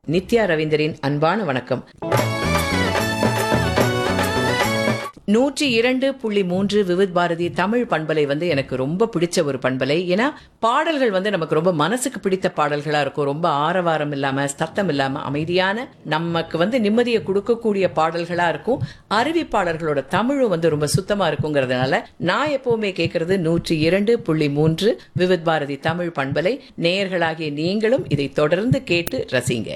நித்யா ரவீந்தரின் அன்பான வணக்கம். 102.3 விவித் பாரதி தமிழ் பண்பலை எனக்கு ரொம்ப பிடிச்ச ஒரு பண்பலை. ஏன்னா பாடல்கள் நமக்கு ரொம்ப மனசுக்கு பிடித்த பாடல்களா இருக்கும். ரொம்ப ஆரவாரம் இல்லாம, சத்தம் இல்லாம, அமைதியான, நமக்கு நிம்மதியை கொடுக்கக்கூடிய பாடல்களா இருக்கும். அறிவிப்பாளர்களோட தமிழும் ரொம்ப சுத்தமா இருக்குங்கிறதுனால நான் எப்பவுமே கேட்கறது 102.3 விவித் பாரதி தமிழ் பண்பலை. நேயர்களாகிய நீங்களும் இதை தொடர்ந்து கேட்டு ரசிங்க.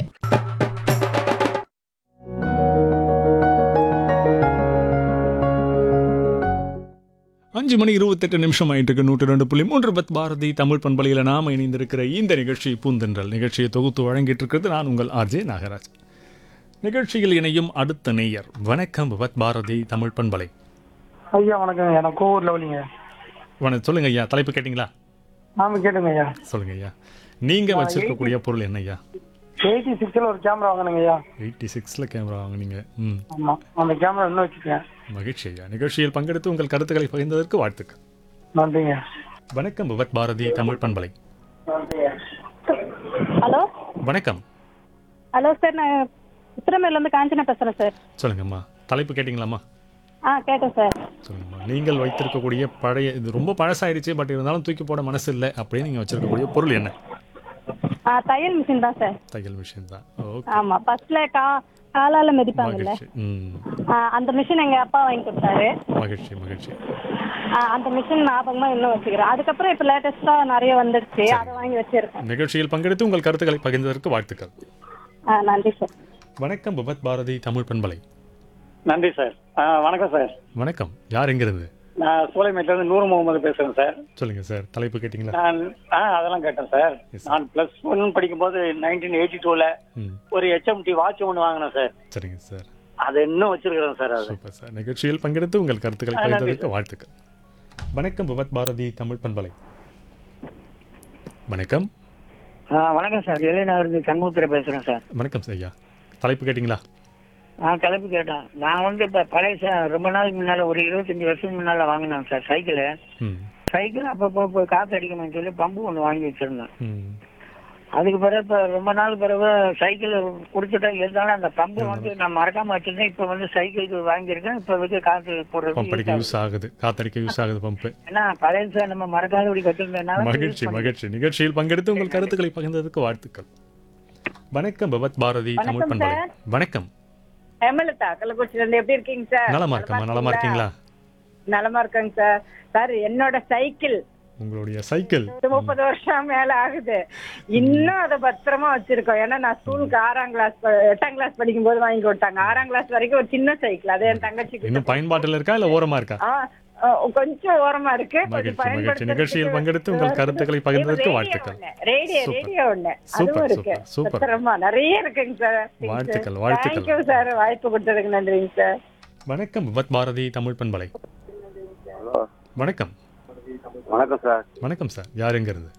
5:28 ஆயிட்டு 102.3 பத் பாரதி தமிழ் பண்பலையில் நாம் இணைந்திருக்கிற இந்த நிகழ்ச்சி பூந்தென்றல் நிகழ்ச்சியை தொகுத்து வழங்கிட்டு இருக்கிறது நான் உங்கள் ஆர்ஜே நாகராஜ். நிகழ்ச்சியில் இணையும் அடுத்த நேயர். வணக்கம் பத் பாரதி தமிழ் பண்பலை. ஐயா வணக்கம். எனக்கு கோவூர் லெவலிங்க. சொல்லுங்க ஐயா, தலைப்பு கேட்டிங்களா? ஆமாம் கேட்டுங்க ஐயா. சொல்லுங்க ஐயா, நீங்க வச்சிருக்கக்கூடிய பொருள் என்ன ஐயா? 86ல ஒரு கேமரா வாங்கினேங்க ஐயா. 86ல கேமரா வாங்கினீங்க. ஆமாம், அந்த கேமரா இன்னும் வச்சுக்கேன். மகிழ்ச்சி ஐயா. நிகழ்ச்சியில் பங்கெடுத்து உங்கள் கருத்துக்களை பகிர்ந்ததற்கு வாழ்த்துக்கள். நன்றிங்க. வணக்கம் பத் பாரதி தமிழ் பண்பலை. ஹலோ வணக்கம். ஹலோ சார், நான் உத்திரமேர்லேருந்து காஞ்சனா பேசுகிறேன் சார். சொல்லுங்கம்மா, தலைப்பு கேட்டிங்களாம்மா? கேட்டேன் சார். சொல்லுங்கம்மா, நீங்கள் வைத்திருக்கக்கூடிய பழைய, இது ரொம்ப பழசாயிடுச்சு பட் இருந்தாலும் தூக்கி போட மனசு இல்லை அப்படின்னு நீங்கள் வச்சிருக்கக்கூடிய பொருள் என்ன? தையல் மிஷின் தான் சார். தையல் மிஷின் தான். ஓகே, ஆமாம், ஃபர்ஸ்ட்ல காலால மிதிப்பாங்கல்ல, மகிழ்ச்சி. அந்த மிஷின் எங்கள் அப்பா வாங்கி கொடுத்தாரு. மகிழ்ச்சி மகிழ்ச்சி. அந்த மிஷின் ஞாபகமா இன்னும் வச்சுக்கிறேன். அதுக்கப்புறம் இப்போ லேட்டஸ்ட்டாக நிறைய வந்துடுச்சு, அதை வாங்கி வச்சிருக்கேன். நிகழ்ச்சியில் பங்கெடுத்து உங்கள் கருத்துக்களை பகிர்ந்ததற்கு வாழ்த்துக்கள். நன்றி சார். வணக்கம் பகத் பாரதி தமிழ் பண்பலை. நன்றி சார். வணக்கம் சார். வணக்கம், யார் எங்கிருந்து? நான் சோலைமேட்லேருந்து நூறு முகமது பேசுகிறேன் சார். சொல்லுங்க சார், தலைப்பு கேட்டிங்களா? நான் அதெல்லாம் கேட்டேன் சார். நான் +1 படிக்கும்போது 1982ல ஒரு HMT வாட்ச் ஒன்று வாங்கினேன் சார். சரிங்க சார், அது இன்னும் வச்சிருக்கிறேன் சார். அது சூப்பர் சார். நிகழ்ச்சியில் பங்கெடுத்து உங்கள் கருத்துக்களை பகிர்ந்ததற்கு வாழ்த்துக்கள். வணக்கம் பகத் பாரதி தமிழ் பண்பலை. வணக்கம். வணக்கம் சார், இளைஞர் சண்முகத்துல பேசுறேன் சார். வணக்கம் சார் ஐயா, தலைப்பு கேட்டிங்களா? தலைப்பு கேட்டேன். நான் இப்ப பழைய ரொம்ப நாளுக்கு முன்னால ஒரு 25 வருஷம் முன்னால வாங்கினேன் சார் சைக்கிள். அப்பப்போ காத்து அடிக்கணும்னு சொல்லி பம்பு ஒன்று வாங்கி வச்சிருந்தேன். அதுக்கு பிறகு இப்ப ரொம்ப நாள் பிறகு சைக்கிள் கொடுத்துட்டா இருந்தாலும் அந்த பம்பு நான் மறக்காம வச்சிருந்தேன். இப்ப சைக்கிளுக்கு வாங்கியிருக்கேன். இப்ப காத்து போடுறது யூஸ் ஆகுது, காத்தடிக்க யூஸ் ஆகுது பம்பு. ஏன்னா பழைய சார் நம்ம மறக்காதபடி கட்டிருந்ததுனால. மகிழ்ச்சி மகிழ்ச்சி. நிகழ்ச்சியில் பங்கெடுத்து உங்கள் கருத்துக்களை பகிர்ந்ததற்கு வாழ்த்துக்கள். வணக்கம் பகத் பாரதி தமிழ் பண்பலை. வணக்கம். ஹேமலதா கள்ளக்குறிச்சியிலேருந்து. எப்படி இருக்கீங்க சார்? நலமா இருக்கமா? நலமா இருக்கீங்களா? நலமா இருக்கேங்க சார். சார், என்னோட சைக்கிள், உங்களுடைய சைக்கிள் 30 வருஷம் மேல ஆகுது. இன்னும் அதை பத்திரமா வச்சிருக்கோம். ஏன்னா நான் ஸ்கூலுக்கு 8ஆம் கிளாஸ் படிக்கும் போது வாங்கி கொடுத்தாங்க. 6ஆம் கிளாஸ் வரைக்கும் ஒரு சின்ன சைக்கிள். அது என் தங்கச்சிக்கு. இன்னும் பயன்பாட்டில் இருக்கா இல்ல ஓரமா இருக்கா? கொஞ்சம் ஓரமா இருக்கு. மகிழ்ச்சி. நிகழ்ச்சியில் பங்கெடுத்து உங்கள் கருத்துக்களை பகிர்ந்ததற்கு வாழ்த்துக்கள். ரேடியோ ஒண்ணு அதுவும் இருக்கு. பத்திரமா நிறைய இருக்குங்க சார். வாழ்த்துக்கள் தேங்க்யூ சார், வாய்ப்பு கொடுத்ததுக்கு நன்றிங்க சார். வணக்கம் பகத் பாரதி தமிழ் பண்பலை. வணக்கம். வணக்கம் சார். வணக்கம் சார், யார் எங்க இருந்து?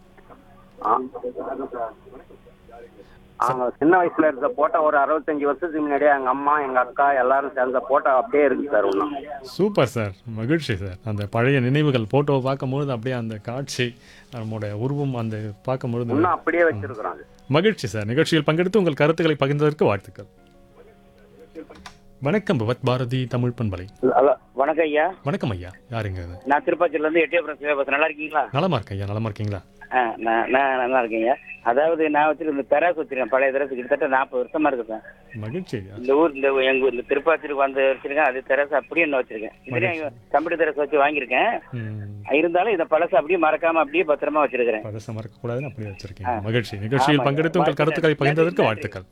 சின்ன வயசுல இருந்த போட்டோ ஒரு 65 வருஷத்துக்கு முன்னாடியே எங்க அம்மா எங்க அக்கா எல்லாரும் சேர்ந்த போட்டோ அப்படியே இருக்கு சார். ஒன்றும் சூப்பர் சார், மகிழ்ச்சி சார். அந்த பழைய நினைவுகள் போட்டோவை பார்க்கும்பொழுது அப்படியே அந்த காட்சி, நம்முடைய உருவம் அந்த பார்க்கும்பொழுது இன்னும் அப்படியே வச்சிருக்கிறாங்க. மகிழ்ச்சி சார். நிகழ்ச்சியில் பங்கெடுத்து உங்கள் கருத்துக்களை பகிர்ந்ததற்கு வாழ்த்துக்கள். வணக்கம் பகத் பாரதி தமிழ் பண்பலை. வணக்கம் ஐயா. வணக்கம் ஐயா, யாருங்க? நான் திருப்பதியில இருந்து எட்டியபுரம். நல்லா இருக்கீங்களா? நலமா இருக்கேன் ஐயா. நலமா இருக்கீங்களா? நான் நல்லா இருக்கேங்க. அதாவது நான் வச்சிருந்த தெராசு வச்சிருக்கேன். பழைய தெராசு கிட்டத்தட்ட 40 வருஷமா இருக்கு சார். மகிழ்ச்சி ஐயா. இந்த ஊர் இந்த திருப்பாச்சிக்கு வந்து வச்சிருக்கேன். அது தெராசு அப்படியே என்ன வச்சிருக்கேன். இதுலயும் கம்ப்யூட்டர் தெராசு வச்சு வாங்கியிருக்கேன். இருந்தாலும் இதை பழசு அப்படியே மறக்காம அப்படியே பத்திரமா வச்சிருக்கிறேன். பழச மறக்க கூடாதுன்னு அப்படியே வச்சிருக்கேன். மகிழ்ச்சி. நிகழ்ச்சியில் பங்கெடுத்து உங்கள் கருத்துக்களை பகிர்ந்ததற்கு வாழ்த்துக்கள்.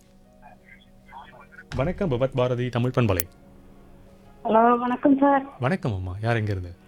வணக்கம் பகத் பாரதி தமிழ் பண்பலை. ஹலோ, வணக்கம் சார். வணக்கம் அம்மா, யார் எங்க இருந்து?